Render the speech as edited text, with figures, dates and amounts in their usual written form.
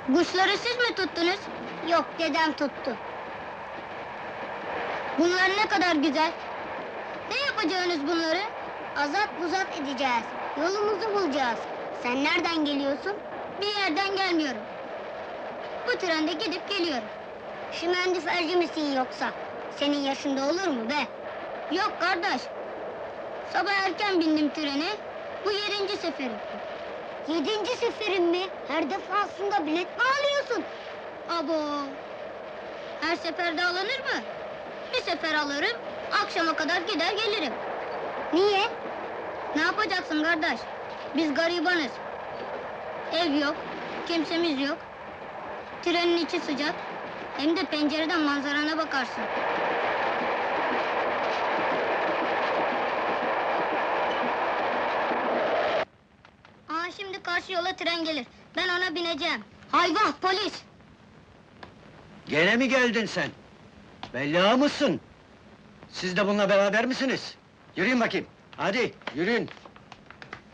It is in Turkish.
Kuşları siz mi tuttunuz? Yok, dedem tuttu. Bunlar ne kadar güzel! Ne yapacaksınız bunları? Azat buzat edeceğiz, yolumuzu bulacağız. Sen nereden geliyorsun? Bir yerden gelmiyorum. Bu trende gidip geliyorum. Şimendiferci misin yoksa? Senin yaşında olur mu be? Yok kardeş! Sabah erken bindim trene, bu 7. seferim. 7. seferin mi? Her defasında bilet mi alıyorsun? Abo! Her seferde alınır mı? Bir sefer alırım, akşama kadar gider gelirim. Niye? Ne yapacaksın kardeş? Biz garibanız. Ev yok, kimsemiz yok. Trenin içi sıcak, hem de pencereden manzarana bakarsın. Aa, şimdi karşı yola tren gelir. Ben ona bineceğim. Hayvah, polis! Gene mi geldin sen? Bella mısın? Siz de bununla beraber misiniz? Yürüyün bakayım, hadi yürüyün!